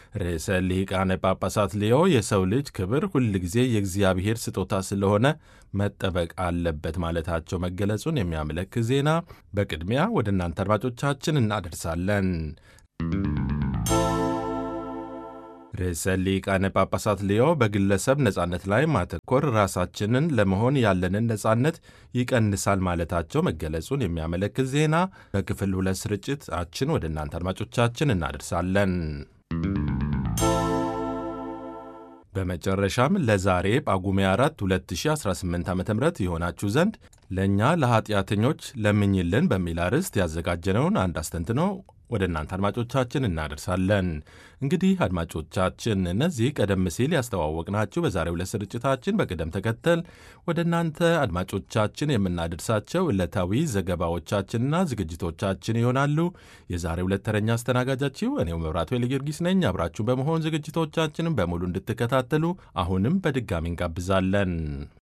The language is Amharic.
ርዕሰ ሊቃነ ጳጳሳት ሌዮ የሰው ልጅ ክብር ሁልጊዜ የእግዚአብሔር ስጦታ ስለሆነ መጠበቅ አለበት ማለታቸው መገለጹን የሚያመለክት ዜና በቅድሚያ ወደ እናንተ አድማጮቻችን እናደርሳለን። ርዕሰ ሊቃነ ጳጳሳት ሌዮ በግለሰብ ነጻነት ላይ ማተኮር ራሳችንን ለመሆን ያለንን ነጻነት ይቀንሳል ማለታቸው መገለጹን የሚያመለክት ዜና በክፍል 2 ስርጭታችን ወደ እናንተ አድማጮቻችን እናደርሳለን። በመጨረሻም ለዛሬ ጳጉሜ 4 2018 ዓ.ም የሆናችሁ ዘንድ ለእኛ ለኀጢአተኞች ለምኝልን በሚል አርዕስት ያዘጋጀነውን አንድ አስተንትኖ ወደ እናንተ አድማጮቻችን እናደርሳለን። እንግዲህ አድማጮቻችን እነዚህ ቀደም ሲል ያስተዋወቅናችሁ በዛሬው ዕለት ስርጭታችን በቅደም ተከተል ወደ እናንተ አድማጮቻችን የምናደርሳቸው ዕለታዊ ዘገባዎቻችንና ዝግጅቶቻችን ይሆናሉ። የዛሬው ዕለት ተረኛ አስተናጋጃችሁ እኔው መብራቱ ኃይለጊዮርጊስ ነኝ። አብራችሁ በመሆን ዝግጅቶቻችንን በሙሉ እንድትከታተሉ አሁንም በድጋሚ እንጋብዛለን።